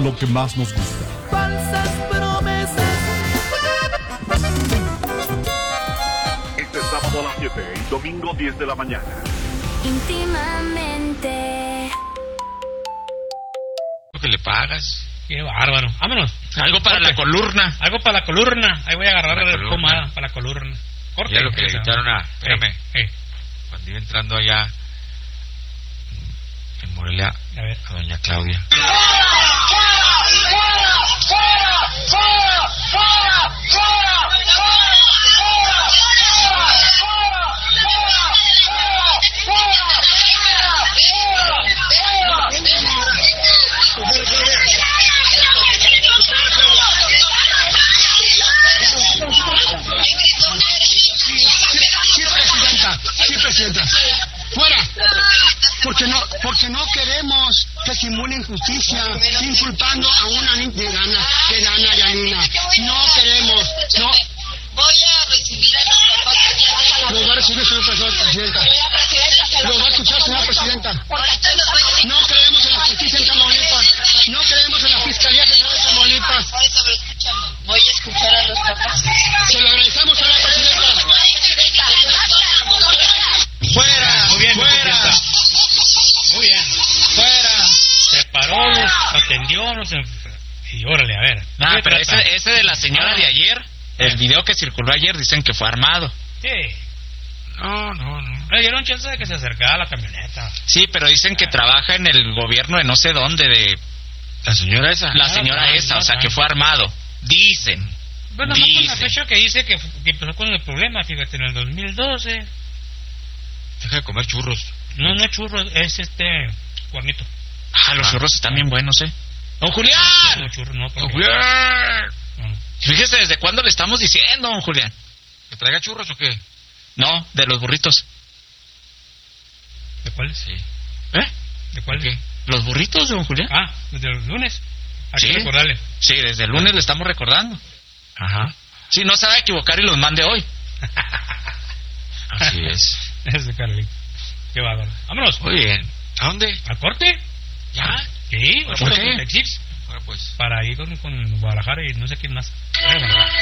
lo que más nos gusta. Falsas promesas. Este sábado a las 7 y domingo 10 de la mañana. Íntimamente. Lo que le pagas. Qué bárbaro. Vámonos. Algo para la columna. Algo para la columna. Ahí voy a agarrar Para la la columna. pomada para la columna. Corte. Ya lo que le quitaron a... Espérame. Ey. Cuando iba entrando allá en Morelia, A ver. a doña Claudia. Sí, presidenta. Fuera. Porque no queremos que simule injusticia inculpando a una niña de Dana Yanina. No queremos. No. Voy a recibir a los papás. Lo va a recibir, señora presidenta. Lo va a escuchar, señora presidenta. No creemos en la justicia en Tamaulipas. No creemos en la Fiscalía General de Tamaulipas. Por eso, pero escúchame. Voy a escuchar a los papás. Se lo agradecemos, señora presidenta. Fuera. Muy bien, Fuera. presidenta. Muy bien. Fuera. Se paró, los atendió, no sé. Y órale, a ver. No, ¿Qué pero trata? ese de la señora de ayer, el video que circuló ayer, dicen que fue armado. Sí. No. Le dieron chance de que se acercara a la camioneta. Sí, pero dicen que trabaja en el gobierno de no sé dónde, de... ¿La señora esa? La señora esa, o sea, que fue armado. Dicen. Bueno, más con la fecha que dice que empezó con el problema, fíjate, en el 2012. Deja de comer churros. No es churro, es cuernito. Ah, los churros están bien buenos, ¡Don Julián! No, churro no, ¡Don porque... Julián! No. Fíjese desde cuándo le estamos diciendo, don Julián. ¿Que traiga churros o qué? No, de los burritos. ¿De cuáles? Sí. ¿Eh? ¿De cuáles? ¿Qué? ¿Los burritos, don Julián? Ah, desde el lunes. Hay Sí. que recordarle. Sí, desde el lunes le estamos recordando. Ajá. Sí, no se va a equivocar y los mande hoy. Así es. Ese Carlito. Qué bárbaro. Vámonos. Muy bien. ¿A dónde? ¿Al corte? ¿Ya? Sí, ¿Por vámonos qué? con Texix Bueno, pues. para ir con Guadalajara y no sé quién más. Vámonos.